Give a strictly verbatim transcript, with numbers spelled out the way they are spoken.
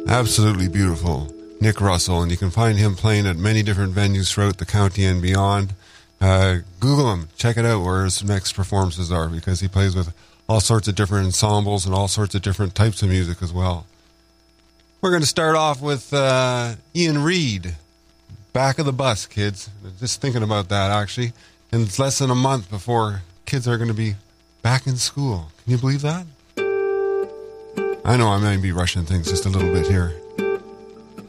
Absolutely beautiful. Nick Russell, and you can find him playing at many different venues throughout the county and beyond. Uh, Google him. Check it out where his next performances are, because he plays with all sorts of different ensembles and all sorts of different types of music as well. We're going to start off with uh, Ian Reid. Back of the bus, kids. Just thinking about that, actually. And it's less than a month before kids are going to be back in school. Can you believe that? I know I might be rushing things just a little bit here.